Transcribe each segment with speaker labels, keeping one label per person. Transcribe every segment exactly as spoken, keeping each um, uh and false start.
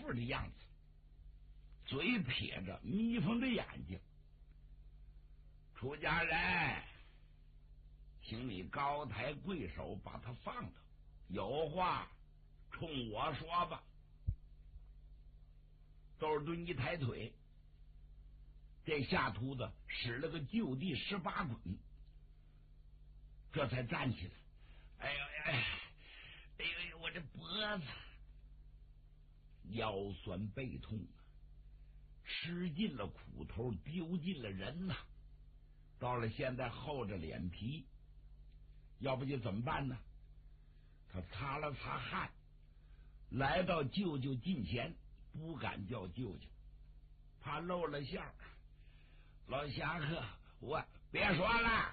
Speaker 1: 妇的样子，嘴撇着，眯缝着眼睛。出家人，请你高抬贵手，把他放了，有话冲我说吧。窦尔敦一抬腿，这下徒子使了个就地十八滚，这才站起来。哎呦哎呀，哎呦，我这脖子腰酸背痛啊，吃尽了苦头，丢尽了人呐、啊。到了现在厚着脸皮，要不就怎么办呢？他擦了擦汗，来到舅舅近前，不敢叫舅舅，怕露了馅儿。老侠客，我别说了，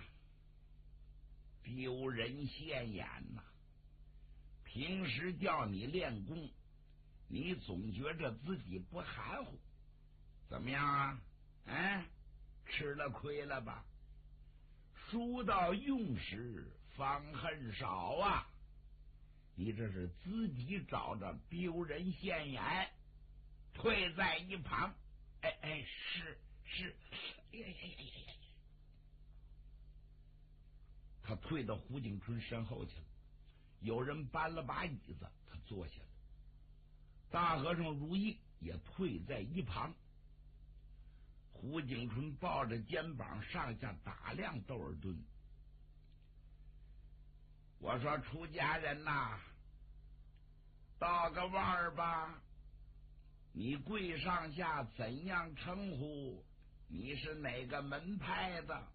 Speaker 1: 丢人现眼呐！平时叫你练功，你总觉着自己不含糊，怎么样啊？哎，吃了亏了吧？书到用时方恨少啊！你这是自己找着丢人现眼，退在一旁。哎哎，是是，哎呀呀呀呀呀！他退到胡景春身后去了。有人搬了把椅子，他坐下了。大和尚如意也退在一旁。胡景春抱着肩膀上下打量窦尔敦。我说出家人呐，道个腕儿吧，你跪上下怎样称呼？你是哪个门派的？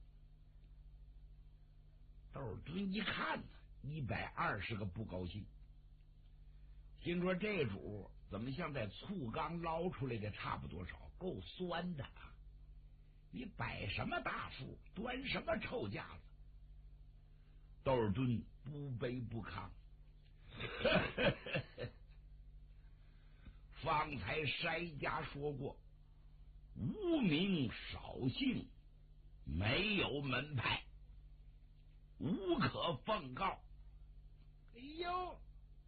Speaker 1: 窦尔敦一看一百二十个不高兴，心说这主怎么像在醋缸捞出来的差不多少，够酸的啊！你摆什么大富，端什么臭架子？窦尔敦不卑不亢，方才筛家说过，无名少姓，没有门派，无可奉告。哎呦，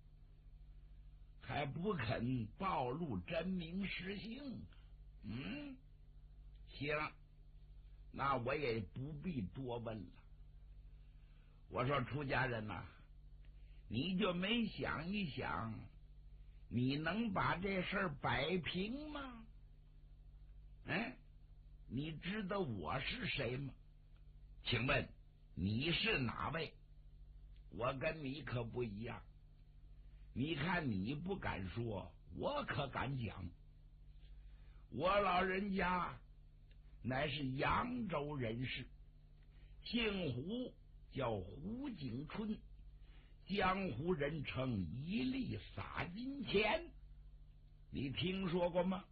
Speaker 1: 还不肯暴露真名实姓。嗯，行，那我也不必多问了。我说出家人呐、啊，你就没想一想，你能把这事儿摆平吗？哎，你知道我是谁吗？请问你是哪位？我跟你可不一样，你看你不敢说，我可敢讲。我老人家乃是扬州人士，姓胡，叫胡景春，江湖人称一粒撒金钱，你听说过吗？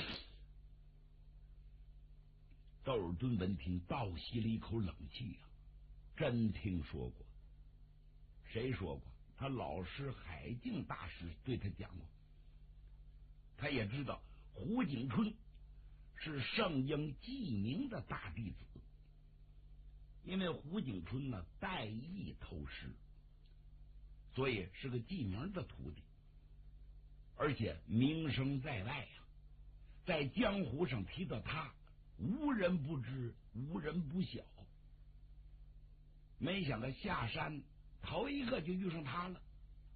Speaker 1: 窦尔敦闻听倒吸了一口冷气呀、啊，真听说过。谁说过？他老师海静大师对他讲过。他也知道胡景春是圣婴记名的大弟子，因为胡景春呢代意偷师，所以是个记名的徒弟，而且名声在外呀、啊，在江湖上提到他，无人不知，无人不晓。没想到下山头一个就遇上他了，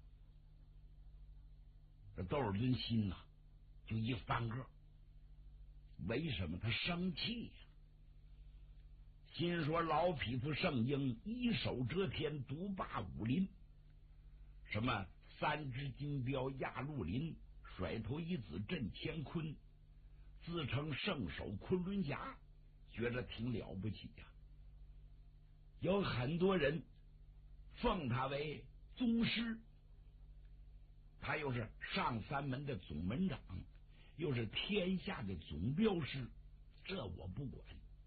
Speaker 1: 这窦尔敦心呐、啊、就一翻个。为什么他生气呀、啊？心说老匹夫圣婴一手遮天，独霸武林，什么三只金雕压绿林，甩头一子震乾坤，自称圣手昆仑侠，觉得挺了不起呀、啊。有很多人奉他为宗师，他又是上三门的总门长，又是天下的总镖师，这我不管。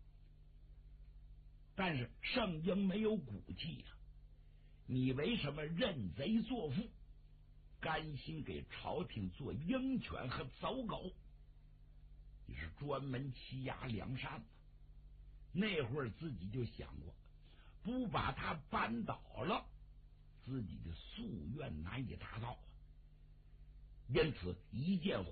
Speaker 1: 但是圣婴没有骨气呀、啊，你为什么认贼作父，甘心给朝廷做鹰犬和走狗？你是专门欺压梁山的。那会儿自己就想过，不把他扳倒了，自己的夙愿难以达到。因此一见